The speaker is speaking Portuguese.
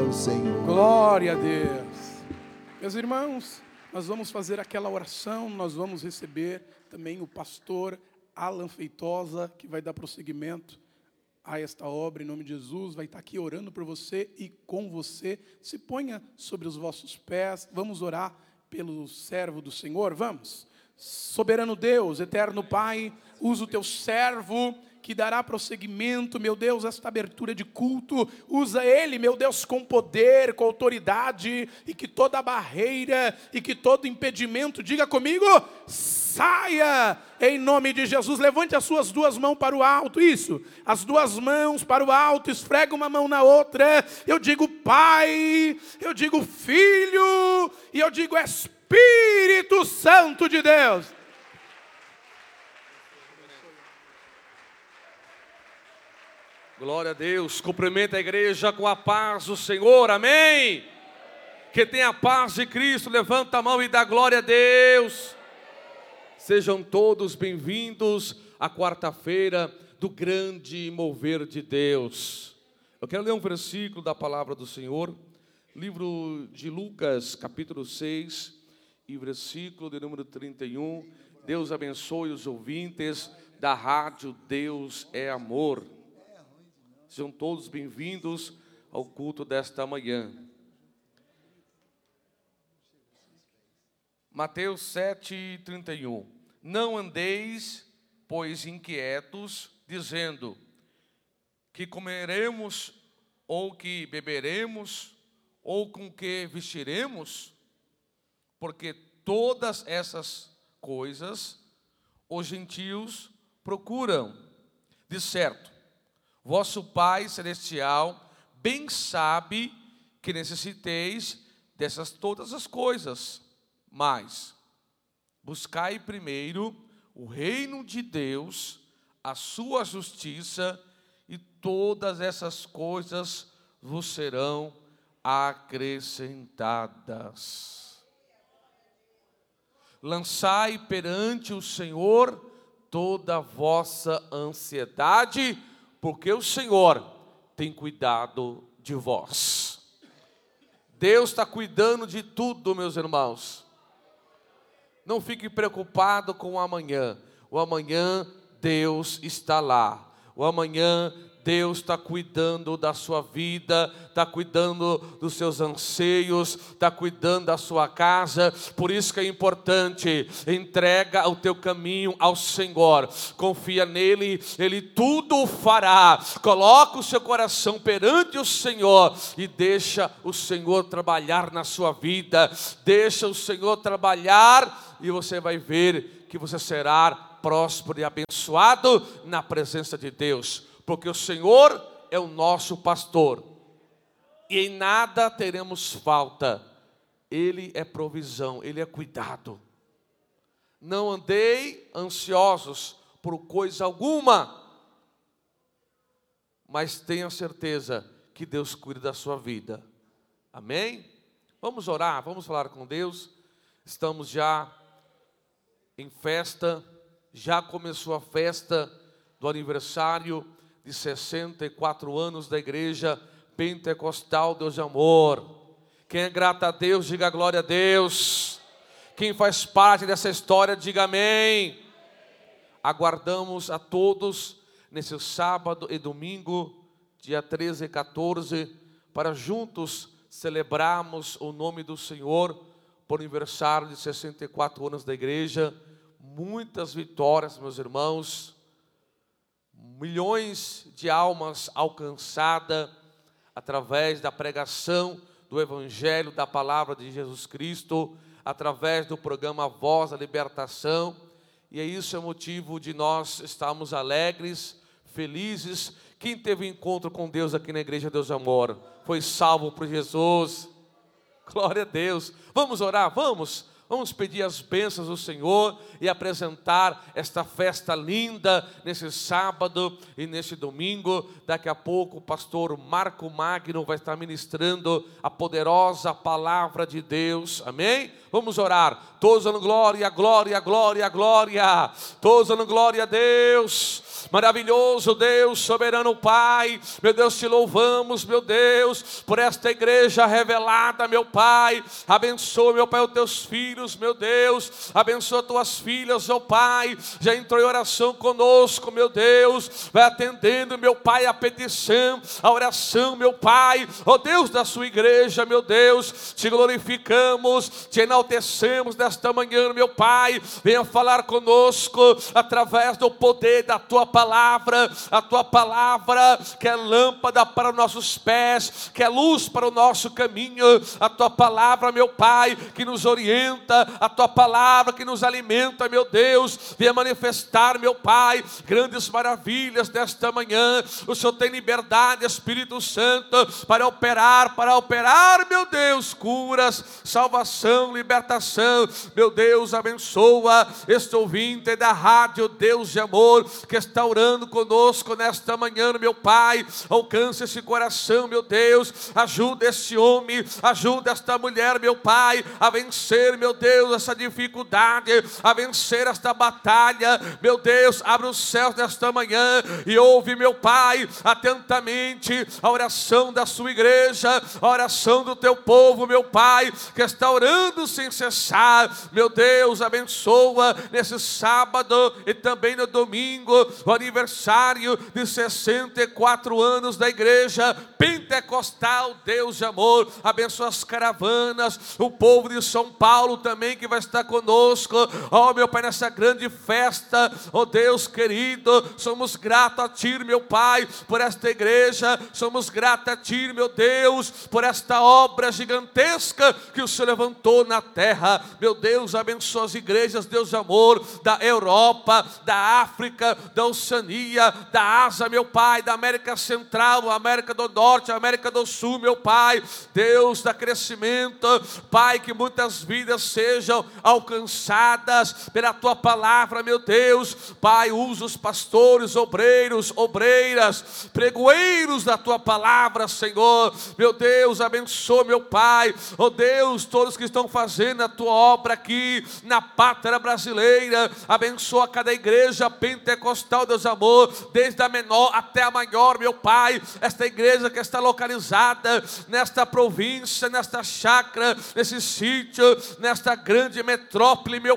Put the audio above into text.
Deus, Senhor. Glória a Deus. Meus irmãos, nós vamos fazer aquela oração, nós vamos receber também o pastor Alan Feitosa, que vai dar prosseguimento a esta obra, em nome de Jesus, vai estar aqui orando por você e com você. Se ponha sobre os vossos pés, vamos orar pelo servo do Senhor, vamos. Soberano Deus, eterno Pai, usa o teu servo, que dará prosseguimento, meu Deus, esta abertura de culto, usa ele, meu Deus, com poder, com autoridade, e que toda barreira, e que todo impedimento, diga comigo, saia, em nome de Jesus. Levante as suas duas mãos para o alto, isso, as duas mãos para o alto, esfrega uma mão na outra, eu digo Pai, eu digo Filho, e eu digo Espírito Santo de Deus. Glória a Deus, cumprimenta a igreja com a paz do Senhor, amém? Que tenha a paz de Cristo, levanta a mão e dá glória a Deus. Sejam todos bem-vindos à quarta-feira do grande mover de Deus. Eu quero ler um versículo da palavra do Senhor, livro de Lucas, capítulo 6, e versículo de número 31. Deus abençoe os ouvintes da rádio Deus é Amor. Sejam todos bem-vindos ao culto desta manhã. Mateus 7:31. Não andeis, pois, inquietos, dizendo: que comeremos, ou que beberemos, ou com que vestiremos? Porque todas essas coisas os gentios procuram. De certo, vosso Pai Celestial bem sabe que necessiteis dessas todas as coisas. Mas buscai primeiro o reino de Deus, a sua justiça, e todas essas coisas vos serão acrescentadas. Lançai perante o Senhor toda a vossa ansiedade, porque o Senhor tem cuidado de vós. Deus está cuidando de tudo, meus irmãos. Não fique preocupado com o amanhã. O amanhã Deus está lá. O amanhã Deus está cuidando da sua vida, está cuidando dos seus anseios, está cuidando da sua casa. Por isso que é importante, entrega o teu caminho ao Senhor, confia nele, ele tudo fará. Coloca o seu coração perante o Senhor e deixa o Senhor trabalhar na sua vida. Deixa o Senhor trabalhar e você vai ver que você será próspero e abençoado na presença de Deus. Porque o Senhor é o nosso pastor, e em nada teremos falta. Ele é provisão, Ele é cuidado. Não andei ansiosos por coisa alguma, mas tenha certeza que Deus cuida da sua vida. Amém? Vamos orar, vamos falar com Deus. Estamos já em festa, já começou a festa do aniversário de 64 anos da Igreja Pentecostal Deus de Amor. Quem é grato a Deus, diga glória a Deus. Quem faz parte dessa história, diga amém. Aguardamos a todos nesse sábado e domingo, dia 13 e 14, para juntos celebrarmos o nome do Senhor por aniversário de 64 anos da Igreja. Muitas vitórias, meus irmãos. Milhões de almas alcançadas através da pregação do Evangelho, da palavra de Jesus Cristo, através do programa Voz da Libertação. E isso é motivo de nós estarmos alegres, felizes. Quem teve encontro com Deus aqui na Igreja Deus Amor foi salvo por Jesus. Glória a Deus. Vamos orar, vamos. Vamos pedir as bênçãos do Senhor e apresentar esta festa linda nesse sábado e nesse domingo. Daqui a pouco o pastor Marco Magno vai estar ministrando a poderosa palavra de Deus. Amém? Vamos orar. Todos dando glória, glória, glória, glória. Todos dando glória a Deus. Maravilhoso Deus, soberano Pai, meu Deus, te louvamos, meu Deus, por esta igreja revelada, meu Pai. Abençoa, meu Pai, os teus filhos, meu Deus. Abençoa tuas filhas, meu Pai. Já entrou em oração conosco, meu Deus. Vai atendendo, meu Pai, a petição, a oração, meu Pai. Ó Deus da sua igreja, meu Deus, te glorificamos, te enaltecemos nesta manhã, meu Pai. Venha falar conosco através do poder da tua palavra, a tua palavra que é lâmpada para os nossos pés, que é luz para o nosso caminho, a tua palavra, meu Pai, que nos orienta, a tua palavra que nos alimenta, meu Deus. Venha manifestar, meu Pai, grandes maravilhas nesta manhã. O Senhor tem liberdade, Espírito Santo, para operar, meu Deus, curas, salvação, libertação. Meu Deus, abençoa este ouvinte da rádio Deus de amor, que está orando conosco nesta manhã, meu Pai. Alcance esse coração, meu Deus. Ajuda esse homem, ajuda esta mulher, meu Pai, a vencer, meu Deus, essa dificuldade, a vencer esta batalha, meu Deus. Abre os céus nesta manhã e ouve, meu Pai, atentamente a oração da sua igreja, a oração do teu povo, meu Pai, que está orando sem cessar. Meu Deus, abençoa nesse sábado e também no domingo, o aniversário de 64 anos da igreja pentecostal Deus de amor. Abençoa as caravanas, o povo de São Paulo também que vai estar conosco, ó meu Pai, nessa grande festa. Ó Deus querido, somos gratos a Ti, meu Pai, por esta igreja. Somos gratos a Ti, meu Deus, por esta obra gigantesca que o Senhor levantou na terra. Meu Deus, abençoa as igrejas, Deus de amor, da Europa, da África, da Oceania, da Ásia, meu Pai, da América Central, América do Norte, América do Sul, meu Pai. Deus, dá crescimento, Pai, que muitas vidas sejam alcançadas pela Tua palavra, meu Deus. Pai, usa os pastores, obreiros, obreiras, pregoeiros da Tua palavra, Senhor. Meu Deus, abençoa, meu Pai. Ó Deus, todos que estão fazendo a Tua obra aqui na pátria brasileira. Abençoa cada igreja pentecostal, Deus amor, desde a menor até a maior, meu Pai. Esta igreja que está localizada nesta província, nesta chácara, nesse sítio, nesta grande metrópole, meu